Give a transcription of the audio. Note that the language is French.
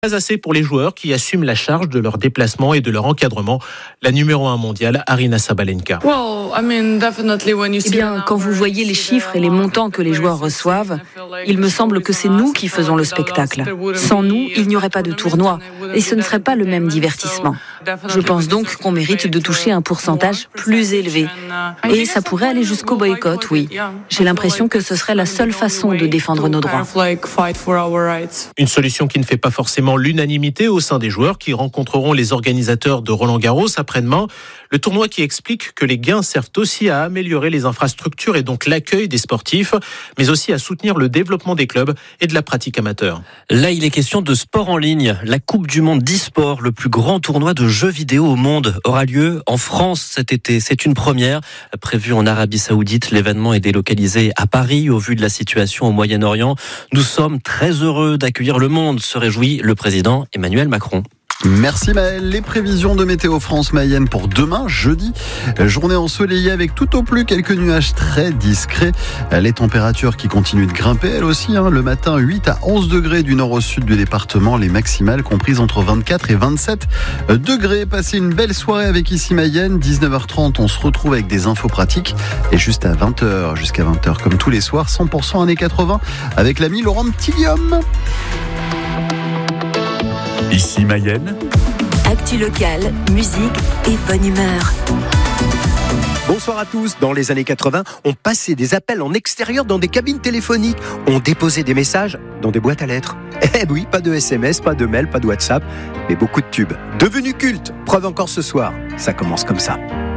Pas assez pour les joueurs qui assument la charge de leur déplacement et de leur encadrement. La numéro 1 mondiale, Aryna Sabalenka. Eh bien, quand vous voyez les chiffres et les montants que les joueurs reçoivent, il me semble que c'est nous qui faisons le spectacle. Sans nous, il n'y aurait pas de tournoi et ce ne serait pas le même divertissement. Je pense donc qu'on mérite de toucher un pourcentage plus élevé. Et ça pourrait aller jusqu'au boycott, oui. J'ai l'impression que ce serait la seule façon de défendre nos droits. Une solution qui ne fait pas forcément l'unanimité au sein des joueurs qui rencontreront les organisateurs de Roland-Garros après-demain. Le tournoi qui explique que les gains servent aussi à améliorer les infrastructures et donc l'accueil des sportifs, mais aussi à soutenir le développement des clubs et de la pratique amateur. Là, il est question de sport en ligne. La Coupe du Monde d'e-sport, le plus grand tournoi de jeux vidéo au monde, aura lieu en France cet été. C'est une première prévue en Arabie Saoudite. L'événement est délocalisé à Paris au vu de la situation au Moyen-Orient. Nous sommes très heureux d'accueillir le monde, se réjouit le président Emmanuel Macron. Merci Maël. Les prévisions de Météo France Mayenne pour demain, jeudi. Journée ensoleillée avec tout au plus quelques nuages très discrets. Les températures qui continuent de grimper elles aussi. Le matin, 8 à 11 degrés du nord au sud du département. Les maximales comprises entre 24 et 27 degrés. Passez une belle soirée avec ici Mayenne. 19h30, on se retrouve avec des infos pratiques. Et juste à 20h, jusqu'à 20h, comme tous les soirs, 100% années 80 avec l'ami Laurent Ptillium. Ici Mayenne. Actu locale, musique et bonne humeur. Bonsoir à tous. Dans les années 80, on passait des appels en extérieur dans des cabines téléphoniques. On déposait des messages dans des boîtes à lettres. Eh oui, pas de SMS, pas de mail, pas de WhatsApp, mais beaucoup de tubes. Devenus cultes, preuve encore ce soir. Ça commence comme ça.